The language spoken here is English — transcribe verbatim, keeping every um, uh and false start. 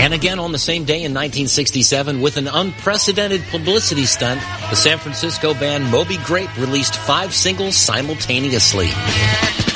And again on the same day in nineteen sixty-seven, with an unprecedented publicity stunt, the San Francisco band Moby Grape released five singles simultaneously.